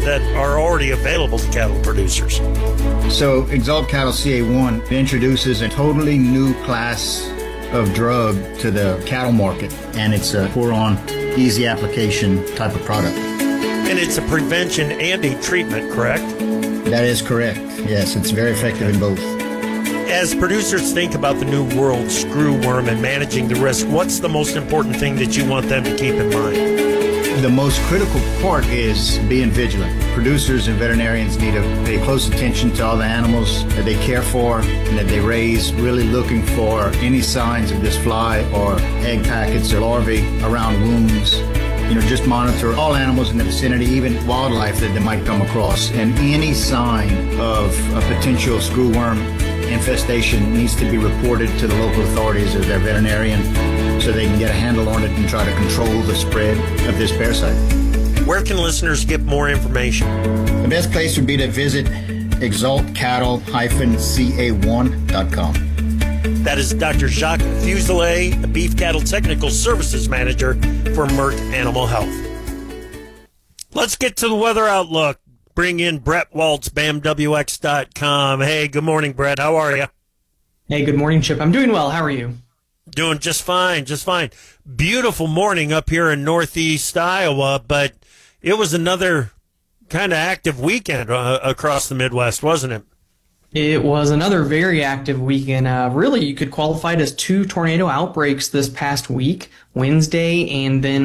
that are already available to cattle producers? So Exalt Cattle CA1 introduces a totally new class of drug to the cattle market, and it's a pour-on, easy application type of product. And it's a prevention and a treatment, correct? That is correct. Yes, it's very effective in both. As producers think about the new world screwworm and managing the risk, what's the most important thing that you want them to keep in mind? The most critical part is being vigilant. Producers and veterinarians need to pay close attention to all the animals that they care for and that they raise, really looking for any signs of this fly or egg packets or larvae around wounds. Just monitor all animals in the vicinity, even wildlife that they might come across. And any sign of a potential screwworm infestation needs to be reported to the local authorities or their veterinarian so they can get a handle on it and try to control the spread of this parasite. Where can listeners get more information? The best place would be to visit exaltcattle-ca1.com. That is Dr. Jacques Fuselier, the Beef Cattle Technical Services Manager for Merck Animal Health. Let's get to the weather outlook. Bring in Brett Waltz, BAMWX.com. Hey, good morning, Brett. How are you? Hey, good morning, Chip. I'm doing well. How are you? Doing just fine, just fine. Beautiful morning up here in northeast Iowa, but it was another kind of active weekend across the Midwest, wasn't it? It was another very active weekend. Really, you could qualify it as 2 tornado outbreaks this past week, Wednesday and then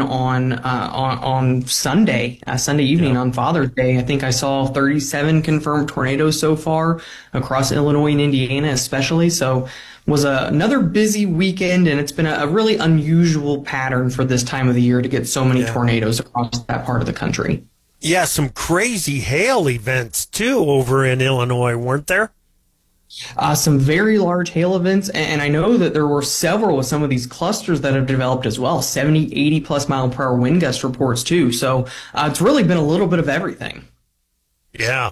on Sunday, Sunday evening on Father's Day. I think I saw 37 confirmed tornadoes so far across Illinois and Indiana especially. So was another busy weekend, and it's been a really unusual pattern for this time of the year to get so many tornadoes across that part of the country. Yeah, some crazy hail events, too, over in Illinois, weren't there? Some very large hail events, and I know that there were several with some of these clusters that have developed as well, 70, 80-plus mile-per-hour wind gust reports, too. So it's really been a little bit of everything. Yeah.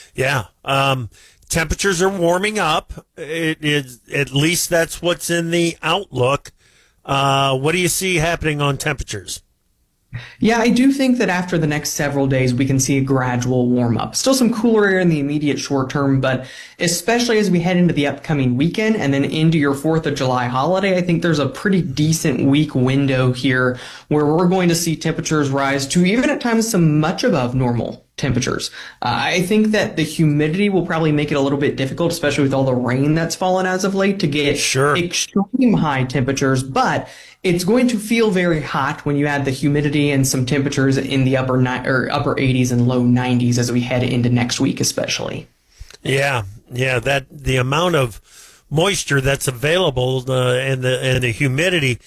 Temperatures are warming up. It is, at least that's what's in the outlook. What do you see happening on temperatures? Yeah, I do think that after the next several days, we can see a gradual warm up. Still some cooler air in the immediate short term, but especially as we head into the upcoming weekend and then into your 4th of July holiday, I think there's a pretty decent week window here where we're going to see temperatures rise to even at times some much above normal temperatures. I think that the humidity will probably make it a little bit difficult, especially with all the rain that's fallen as of late, to get extreme high temperatures, but it's going to feel very hot when you add the humidity and some temperatures in the upper 80s and low 90s as we head into next week, especially. Yeah, that the amount of moisture that's available and the humidity,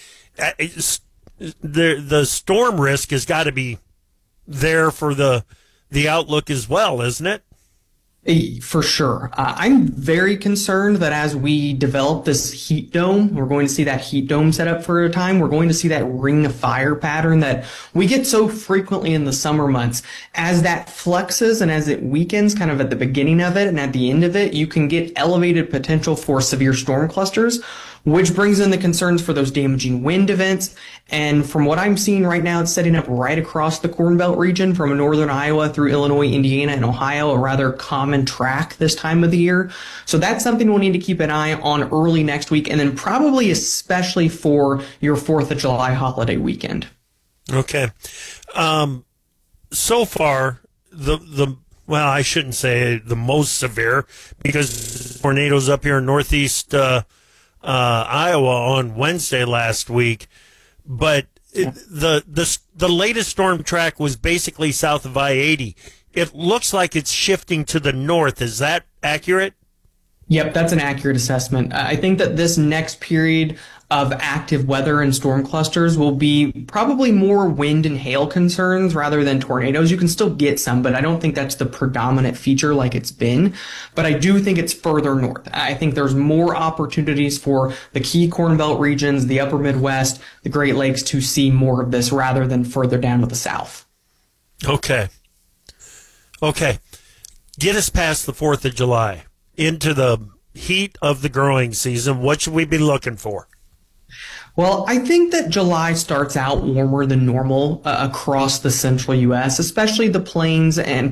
the storm risk has got to be there for the outlook as well, isn't it? For sure. I'm very concerned that as we develop this heat dome, we're going to see that heat dome set up for a time. We're going to see that ring of fire pattern that we get so frequently in the summer months. As that fluxes and as it weakens kind of at the beginning of it and at the end of it, you can get elevated potential for severe storm clusters, which brings in the concerns for those damaging wind events. And from what I'm seeing right now, it's setting up right across the Corn Belt region from northern Iowa through Illinois, Indiana, and Ohio, a rather common track this time of the year. So that's something we'll need to keep an eye on early next week, and then probably especially for your 4th of July holiday weekend. Okay. So far, well, I shouldn't say the most severe, because tornadoes up here in northeast Iowa on Wednesday last week, but the latest storm track was basically south of I-80. It looks like it's shifting to the north. Is that accurate? Yep, that's an accurate assessment. I think that this next period of active weather and storm clusters will be probably more wind and hail concerns rather than tornadoes. You can still get some, but I don't think that's the predominant feature like it's been. But I do think it's further north. I think there's more opportunities for the key Corn Belt regions, the upper Midwest, the Great Lakes to see more of this rather than further down to the south. Okay. Get us past the 4th of July into the heat of the growing season. What should we be looking for? Well, I think that July starts out warmer than normal across the central U.S., especially the plains and